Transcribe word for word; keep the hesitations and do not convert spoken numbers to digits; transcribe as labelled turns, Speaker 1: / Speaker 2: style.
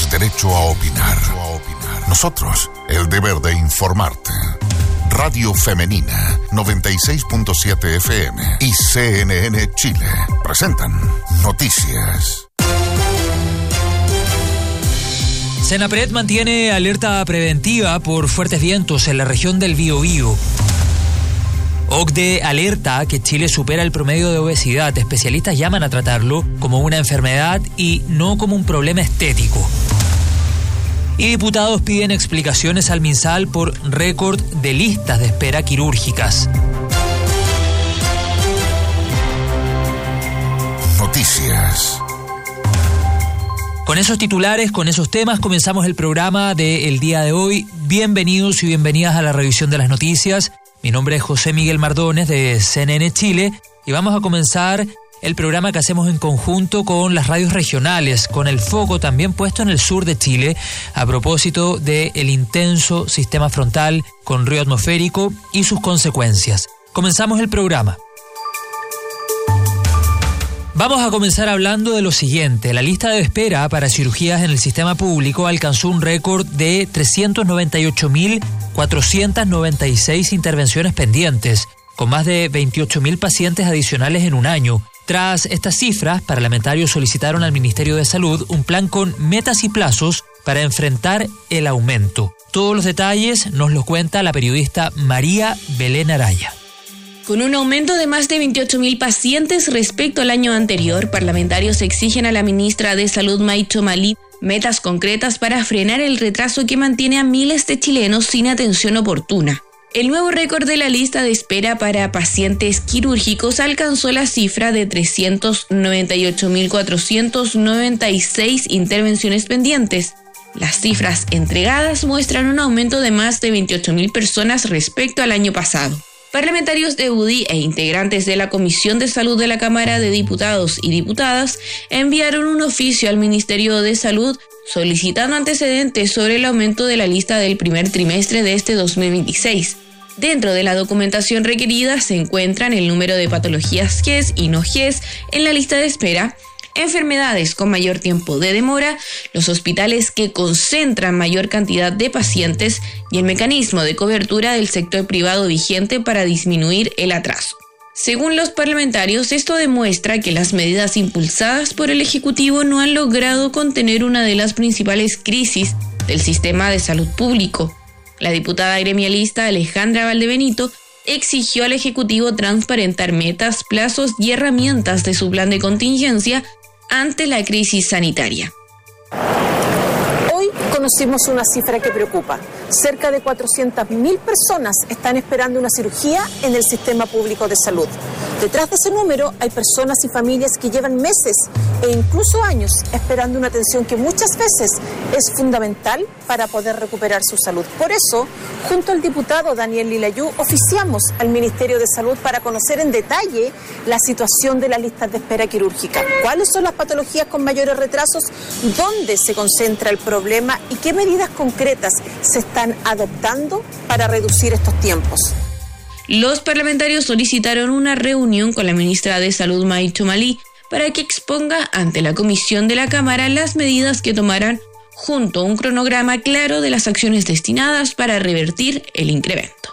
Speaker 1: Tienes derecho a opinar. Nosotros, el deber de informarte. Radio Femenina, noventa y seis punto siete F M y C N N Chile presentan Noticias.
Speaker 2: Senapred mantiene alerta preventiva por fuertes vientos en la región del Biobío. O C D E alerta que Chile supera el promedio de obesidad. Especialistas llaman a tratarlo como una enfermedad y no como un problema estético. Y diputados piden explicaciones al MinSal por récord de listas de espera quirúrgicas.
Speaker 1: Noticias.
Speaker 2: Con esos titulares, con esos temas, comenzamos el programa del día de hoy. Bienvenidos y bienvenidas a la revisión de las noticias. Mi nombre es José Miguel Mardones de C N N Chile y vamos a comenzar el programa que hacemos en conjunto con las radios regionales, con el foco también puesto en el sur de Chile, a propósito del intenso sistema frontal con río atmosférico y sus consecuencias. Comenzamos el programa. Vamos a comenzar hablando de lo siguiente. La lista de espera para cirugías en el sistema público alcanzó un récord de trescientos noventa y ocho mil cuatrocientas noventa y seis intervenciones pendientes, con más de veintiocho mil pacientes adicionales en un año. Tras estas cifras, parlamentarios solicitaron al Ministerio de Salud un plan con metas y plazos para enfrentar el aumento. Todos los detalles nos los cuenta la periodista María Belén Araya.
Speaker 3: Con un aumento de más de veintiocho mil pacientes respecto al año anterior, parlamentarios exigen a la ministra de Salud, May Chomalí, metas concretas para frenar el retraso que mantiene a miles de chilenos sin atención oportuna. El nuevo récord de la lista de espera para pacientes quirúrgicos alcanzó la cifra de trescientos noventa y ocho mil cuatrocientas noventa y seis intervenciones pendientes. Las cifras entregadas muestran un aumento de más de veintiocho mil personas respecto al año pasado. Parlamentarios de U D I e integrantes de la Comisión de Salud de la Cámara de Diputados y Diputadas enviaron un oficio al Ministerio de Salud solicitando antecedentes sobre el aumento de la lista del primer trimestre de este dos mil veintiséis. Dentro de la documentación requerida se encuentran el número de patologías G E S y no G E S en la lista de espera, enfermedades con mayor tiempo de demora, los hospitales que concentran mayor cantidad de pacientes y el mecanismo de cobertura del sector privado vigente para disminuir el atraso. Según los parlamentarios, esto demuestra que las medidas impulsadas por el Ejecutivo no han logrado contener una de las principales crisis del sistema de salud público. La diputada gremialista Alejandra Valdebenito exigió al Ejecutivo transparentar metas, plazos y herramientas de su plan de contingencia ante la crisis sanitaria.
Speaker 4: Hoy conocimos una cifra que preocupa. Cerca de cuatrocientas mil personas están esperando una cirugía en el sistema público de salud. Detrás de ese número hay personas y familias que llevan meses e incluso años esperando una atención que muchas veces es fundamental para poder recuperar su salud. Por eso, junto al diputado Daniel Lilayú, oficiamos al Ministerio de Salud para conocer en detalle la situación de las listas de espera quirúrgica. ¿Cuáles son las patologías con mayores retrasos? ¿Dónde se concentra el problema? ¿Y qué medidas concretas se están adoptando para reducir estos tiempos?
Speaker 3: Los parlamentarios solicitaron una reunión con la ministra de Salud, May Chomalí, para que exponga ante la comisión de la Cámara las medidas que tomarán junto a un cronograma claro de las acciones destinadas para revertir el incremento.